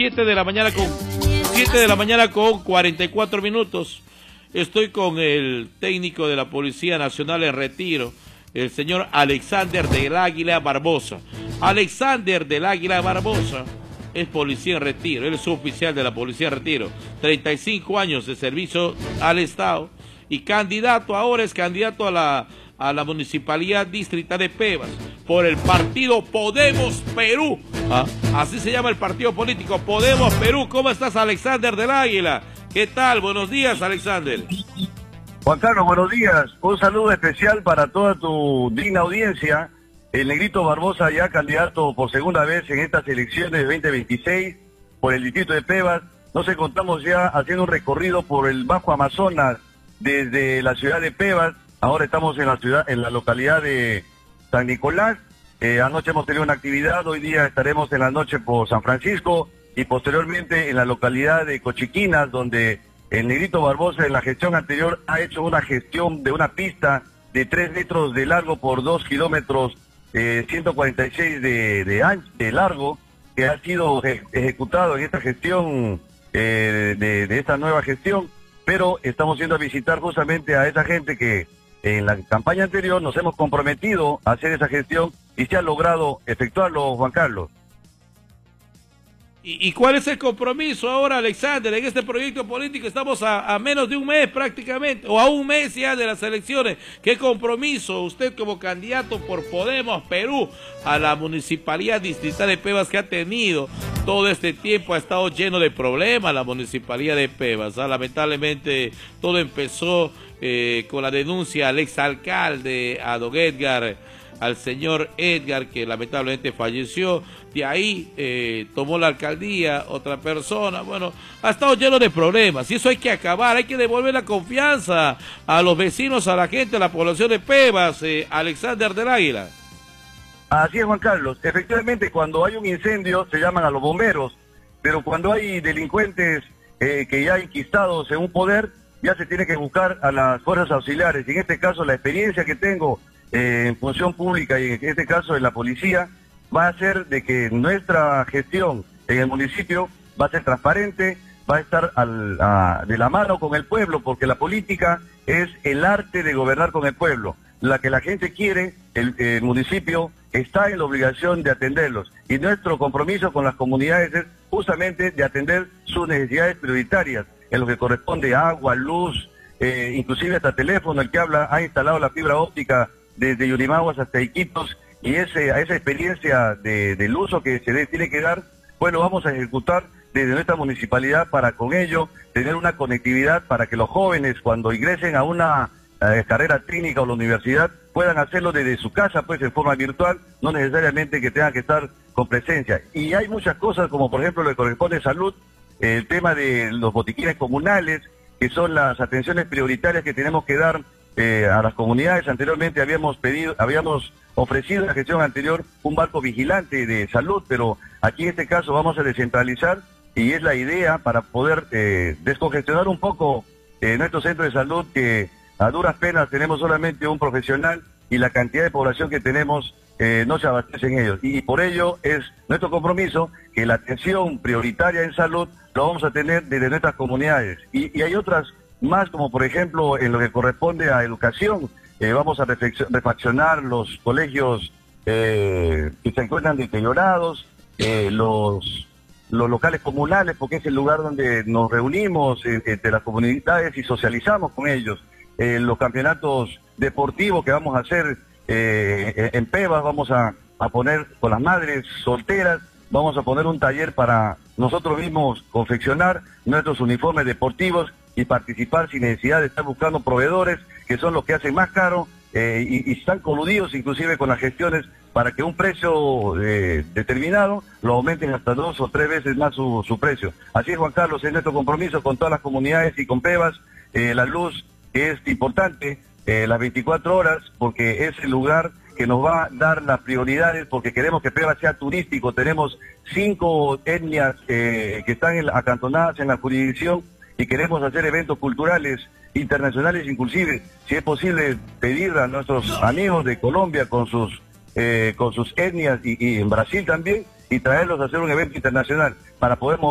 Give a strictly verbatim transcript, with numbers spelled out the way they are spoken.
siete de la mañana con siete de la mañana con cuarenta y cuatro minutos. Estoy con el técnico de la Policía Nacional en retiro, el señor Alexander del Águila Barbosa. Alexander del Águila Barbosa es policía en retiro, él es oficial de la Policía en retiro, treinta y cinco años de servicio al Estado y candidato, ahora es candidato a la, a la Municipalidad Distrital de Pebas por el partido Podemos Perú. ¿Ah? Así se llama el partido político, Podemos Perú. ¿Cómo estás, Alexander del Águila? ¿Qué tal? Buenos días, Alexander. Juan Carlos, buenos días. Un saludo especial para toda tu digna audiencia. El Negrito Barbosa, ya candidato por segunda vez en estas elecciones de veinte veintiséis por el distrito de Pebas. Nos encontramos ya haciendo un recorrido por el Bajo Amazonas desde la ciudad de Pebas. Ahora estamos en la ciudad, en la localidad de San Nicolás. Eh, anoche hemos tenido una actividad, hoy día estaremos en la noche por San Francisco y posteriormente en la localidad de Cochiquinas, donde el Negrito Barbosa en la gestión anterior ha hecho una gestión de una pista de tres metros de largo por dos kilómetros, eh, ciento cuarenta y seis de, de, ancho, de largo, que ha sido eje ejecutado en esta gestión, eh, de, de esta nueva gestión, pero estamos yendo a visitar justamente a esa gente que en la campaña anterior nos hemos comprometido a hacer esa gestión y se ha logrado efectuarlo, Juan Carlos. ¿Y, ¿Y cuál es el compromiso ahora, Alexander, en este proyecto político? Estamos a, a menos de un mes prácticamente, o a un mes ya de las elecciones. ¿Qué compromiso usted como candidato por Podemos Perú a la Municipalidad Distrital de Pebas, que ha tenido todo este tiempo, ha estado lleno de problemas la Municipalidad de Pebas? ¿Ah? Lamentablemente todo empezó eh, con la denuncia al exalcalde, a don Edgar, al señor Edgar, que lamentablemente falleció. De ahí eh, tomó la alcaldía otra persona. Bueno, ha estado lleno de problemas y eso hay que acabar, hay que devolver la confianza a los vecinos, a la gente, a la población de Pebas. eh, Alexander del Águila. Así es, Juan Carlos. Efectivamente, cuando hay un incendio se llaman a los bomberos, pero cuando hay delincuentes eh, que ya enquistados en un poder, ya se tiene que buscar a las fuerzas auxiliares. Y en este caso, la experiencia que tengo eh, en función pública y en este caso en la policía, va a ser de que nuestra gestión en el municipio va a ser transparente, va a estar al, a, de la mano con el pueblo, porque la política es el arte de gobernar con el pueblo. La que la gente quiere, el, el municipio está en la obligación de atenderlos. Y nuestro compromiso con las comunidades es justamente de atender sus necesidades prioritarias, en lo que corresponde a agua, luz, eh, inclusive hasta teléfono. El que habla ha instalado la fibra óptica desde Yurimaguas hasta Iquitos, y ese, a esa experiencia de, del uso que se le tiene que dar, pues lo vamos a ejecutar desde nuestra municipalidad para con ello tener una conectividad para que los jóvenes cuando ingresen a una eh, carrera técnica o la universidad puedan hacerlo desde su casa, pues en forma virtual, no necesariamente que tengan que estar con presencia. Y hay muchas cosas, como por ejemplo lo que corresponde a salud, eh, el tema de los botiquines comunales, que son las atenciones prioritarias que tenemos que dar Eh, a las comunidades. Anteriormente habíamos pedido, habíamos ofrecido en la gestión anterior un barco vigilante de salud, pero aquí en este caso vamos a descentralizar y es la idea para poder eh, descongestionar un poco eh, nuestro centro de salud, que a duras penas tenemos solamente un profesional y la cantidad de población que tenemos eh, no se abastece en ellos. Y por ello es nuestro compromiso que la atención prioritaria en salud lo vamos a tener desde nuestras comunidades. Y, y hay otras más, como por ejemplo en lo que corresponde a educación, eh, vamos a refaccionar los colegios eh, que se encuentran deteriorados, eh, los, los locales comunales, porque es el lugar donde nos reunimos eh, entre las comunidades y socializamos con ellos, eh, los campeonatos deportivos que vamos a hacer eh, en Pebas, vamos a, a poner con las madres solteras, vamos a poner un taller para nosotros mismos confeccionar nuestros uniformes deportivos y participar sin necesidad de estar buscando proveedores, que son los que hacen más caro, eh, y, y están coludidos inclusive con las gestiones para que un precio eh, determinado lo aumenten hasta dos o tres veces más su, su precio. Así es, Juan Carlos, es nuestro compromiso con todas las comunidades y con Pebas. eh, la luz es importante, eh, las veinticuatro horas, porque es el lugar que nos va a dar las prioridades, porque queremos que Pebas sea turístico. Tenemos cinco etnias eh, que están en, acantonadas en la jurisdicción, y queremos hacer eventos culturales internacionales, inclusive, si es posible, pedir a nuestros amigos de Colombia con sus eh, con sus etnias y, y en Brasil también, y traerlos a hacer un evento internacional para poder